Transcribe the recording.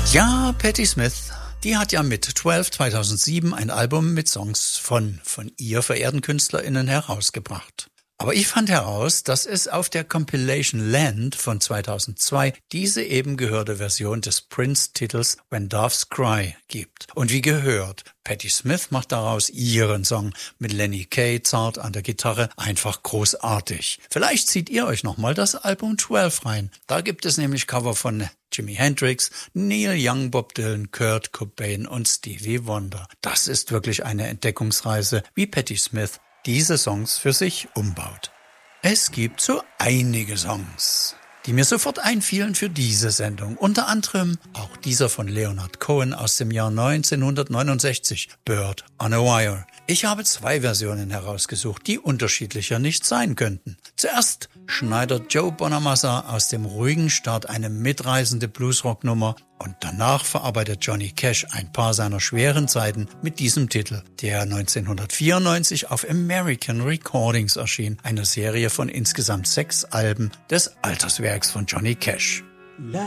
Ja, Patti Smith, die hat ja mit 12 2007 ein Album mit Songs von ihr verehrten KünstlerInnen herausgebracht. Aber ich fand heraus, dass es auf der Compilation Land von 2002 diese eben gehörte Version des Prince-Titels When Doves Cry gibt. Und wie gehört, Patti Smith macht daraus ihren Song mit Lenny Kaye zart an der Gitarre einfach großartig. Vielleicht zieht ihr euch nochmal das Album 12 rein. Da gibt es nämlich Cover von Jimi Hendrix, Neil Young, Bob Dylan, Kurt Cobain und Stevie Wonder. Das ist wirklich eine Entdeckungsreise, wie Patti Smith diese Songs für sich umbaut. Es gibt so einige Songs, die mir sofort einfielen für diese Sendung. Unter anderem auch dieser von Leonard Cohen aus dem Jahr 1969, Bird on a Wire. Ich habe 2 Versionen herausgesucht, die unterschiedlicher nicht sein könnten. Zuerst schneidet Joe Bonamassa aus dem ruhigen Start eine mitreißende Bluesrock-Nummer und danach verarbeitet Johnny Cash ein paar seiner schweren Zeiten mit diesem Titel, der 1994 auf American Recordings erschien, einer Serie von insgesamt 6 Alben des Alterswerks von Johnny Cash.